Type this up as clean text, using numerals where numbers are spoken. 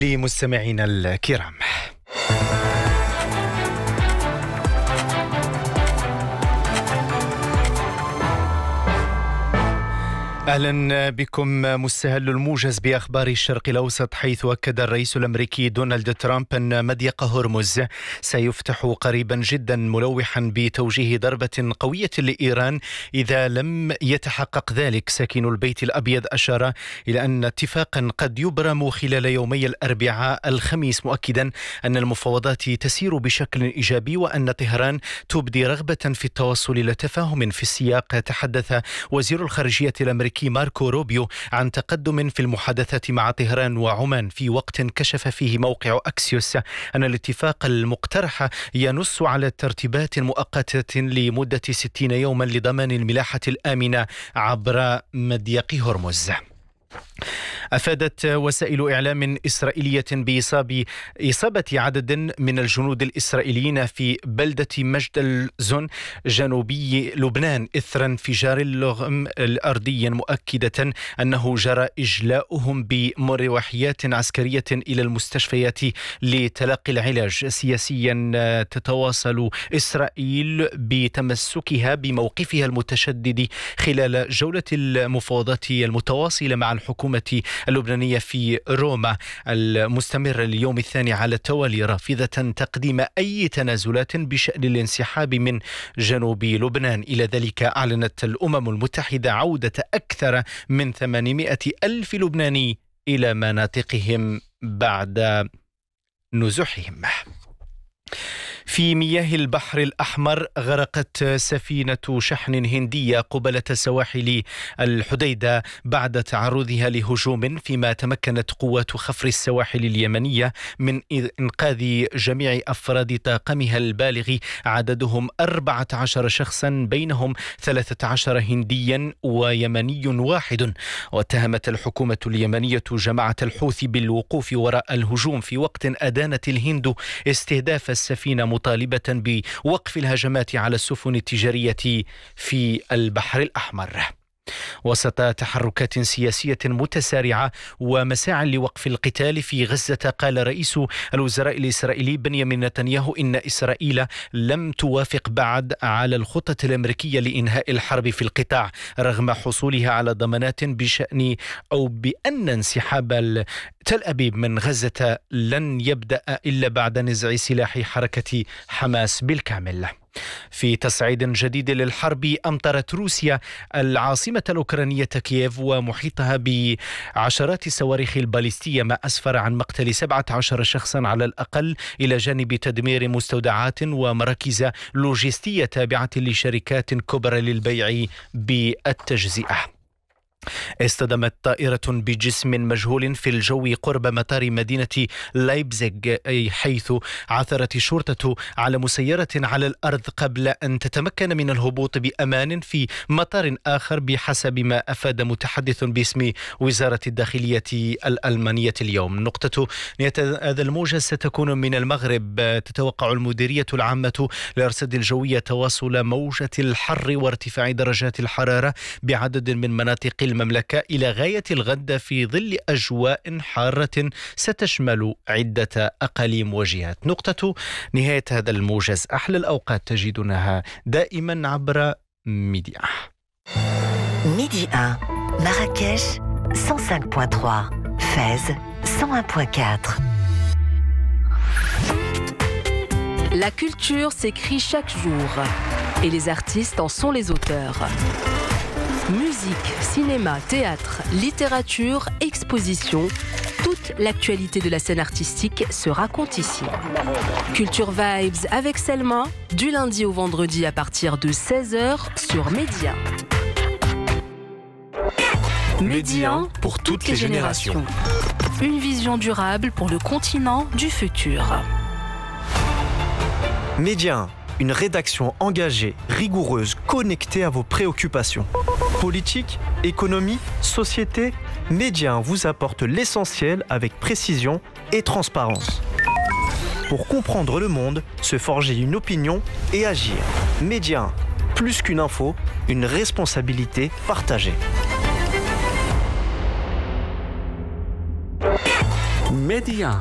لمستمعينا الكرام، أهلا بكم. مستهل الموجز بأخبار الشرق الأوسط، حيث أكد الرئيس الأمريكي دونالد ترامب أن مضيق هرمز سيفتح قريبا جدا، ملوحا بتوجيه ضربة قوية لإيران إذا لم يتحقق ذلك. ساكن البيت الأبيض أشار إلى أن اتفاقا قد يبرم خلال يومي الأربعاء الخميس، مؤكدا أن المفاوضات تسير بشكل إيجابي وأن طهران تبدي رغبة في التوصل إلى تفاهم. في السياق تحدث وزير الخارجية الأمريكي ماركو روبيو عن تقدم في المحادثات مع طهران وعمان، في وقت كشف فيه موقع أكسيوس أن الاتفاق المقترح ينص على ترتيبات مؤقتة لمدة 60 يوما لضمان الملاحة الآمنة عبر مضيق هرمز. أفادت وسائل إعلام إسرائيلية بإصابة عدد من الجنود الإسرائيليين في بلدة مجدل-زون جنوبي لبنان إثر انفجار لغم الأرضي، مؤكدة أنه جرى إجلاؤهم بمروحيات عسكرية إلى المستشفيات لتلقي العلاج. سياسيا تتواصل إسرائيل بتمسكها بموقفها المتشدد خلال جولة المفاوضات المتواصلة مع الحكومة اللبنانية في روما المستمرة اليوم الثاني على التوالي، رافضة تقديم أي تنازلات بشأن الانسحاب من جنوب لبنان. إلى ذلك أعلنت الأمم المتحدة عودة أكثر من 800 ألف لبناني إلى مناطقهم بعد نزوحهم. في مياه البحر الأحمر غرقت سفينة شحن هندية قبالة سواحل الحديدة بعد تعرضها لهجوم، فيما تمكنت قوات خفر السواحل اليمنية من إنقاذ جميع أفراد طاقمها البالغ عددهم 14 شخصا، بينهم 13 هنديا ويمني واحد. واتهمت الحكومة اليمنية جماعة الحوثي بالوقوف وراء الهجوم، في وقت أدانت الهند استهداف السفينة مطالبة بوقف الهجمات على السفن التجارية في البحر الأحمر. وسط تحركات سياسية متسارعة ومساعٍ لوقف القتال في غزة، قال رئيس الوزراء الإسرائيلي بنيامين نتنياهو إن إسرائيل لم توافق بعد على الخطة الأمريكية لإنهاء الحرب في القطاع، رغم حصولها على ضمانات بشأن أو بأن انسحاب تل أبيب من غزة لن يبدأ إلا بعد نزع سلاح حركة حماس بالكامل. في تصعيد جديد للحرب، أمطرت روسيا العاصمة الأوكرانية كييف ومحيطها بعشرات الصواريخ الباليستية، ما أسفر عن مقتل 17 شخصا على الأقل، إلى جانب تدمير مستودعات ومراكز لوجستية تابعة لشركات كبرى للبيع بالتجزئة. اصطدمت طائرة بجسم مجهول في الجو قرب مطار مدينة لايبزيغ، حيث عثرت الشرطة على مسيرة على الأرض قبل أن تتمكن من الهبوط بأمان في مطار آخر، بحسب ما أفاد متحدث باسم وزارة الداخلية الألمانية اليوم. نقطة نهاية هذا الموجز ستكون من المغرب. تتوقع المديرية العامة للأرصاد الجوية تواصل موجة الحر وارتفاع درجات الحرارة بعدد من مناطق المملكة إلى غاية الغد، في ظل أجواء حارة ستشمل عدة أقاليم وجهات. نقطة نهاية هذا الموجز. أحلى الأوقات تجدونها دائما عبر ميديا. ميدي 1 مراكش 105.3 Fès 101.4. La culture s'écrit chaque jour et les artistes en sont les auteurs. Musique, cinéma, théâtre, littérature, exposition, toute l'actualité de la scène artistique se raconte ici. Culture Vibes avec Selma, du lundi au vendredi à partir de 16h sur Média. Média pour toutes les générations. Une vision durable pour le continent du futur. Média, une rédaction engagée, rigoureuse, connectée à vos préoccupations. Politique, économie, société, Média vous apporte l'essentiel avec précision et transparence. Pour comprendre le monde, se forger une opinion et agir. Média, plus qu'une info, une responsabilité partagée. Média